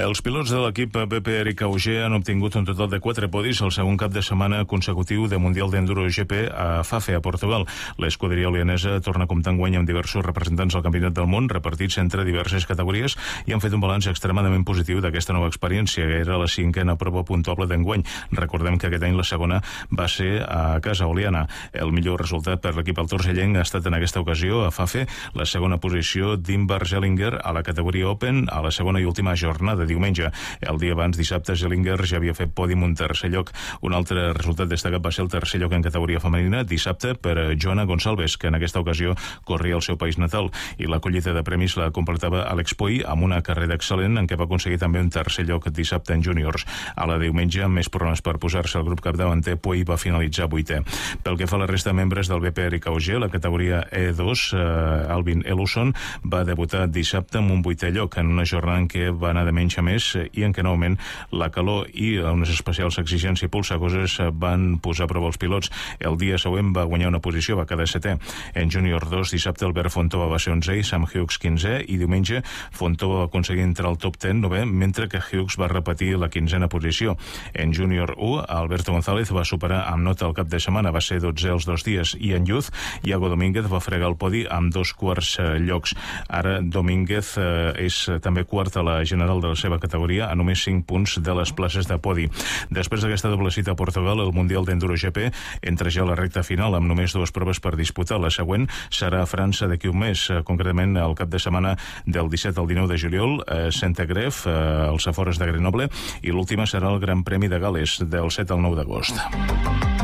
Els pilots de l'equip BP Eric Auger han obtingut un total de 4 podis el segon cap de setmana consecutiu de Mundial d'Enduro GP a Fafe, a Portugal. L'escuderia olianesa torna a comptar enguany amb diversos representants del Campionat del Món repartits entre diverses categories i han fet un balanç extremadament positiu d'aquesta nova experiència, que era la 5a prova puntuable d'enguany. Recordem que aquest any la segona va ser a Casa Oliana. El millor resultat per l'equip altorcellenc ha estat en aquesta ocasió a Fafe la segona posició d'Invar Zellinger a la categoria Open a la segona i última jornada, diumenge. El dia abans, dissabte, Zellinger ja havia fet pòdium un tercer lloc. Un altre resultat destacat va ser el tercer lloc en categoria femenina dissabte per Joana Gonçalves, que en aquesta ocasió corria al seu país natal, i la collita de premis la completava Alex Poi amb una carrera excel·lent en què va aconseguir també un tercer lloc dissabte en júniors. A la diumenge, amb més problemes per posar-se al grup capdavanter, Poi va finalitzar 8è. Pel que fa a la resta de membres del BP Eric Auger, la categoria E2, Alvin Eluson va debutar dissabte amb un 8è lloc en una jornada en què va anar de menys a més i en què novament la calor i unes especials exigències polsegoses van posar a prova els pilots. El dia següent va guanyar una posició, va quedar 7è. En júnior 2, dissabte, Albert Fontova va ser 11è i Sam Hughes 15è, i diumenge Fontova va aconseguir entrar al top 10 9è, mentre que Hughes va repetir la 15a posició. En júnior 1, Alberto González va superar amb nota el cap de setmana, va ser 12è els 2 dies, i en Youth, Iago Domínguez va fregar el podi amb 2 quarts llocs. Ara Domínguez és també quart a la general de la seva categoria a només 5 punts de les places de podi. Després d'aquesta doble cita a Portugal, el Mundial d'Enduro GP entra ja a la recta final amb només 2 proves per disputar. La següent serà a França d'aquí un mes, concretament el cap de setmana del 17 al 19 de juliol, a Saint-Agrève, als afores de Grenoble, i l'última serà el Gran Premi de Gal·les del 7 al 9 d'agost.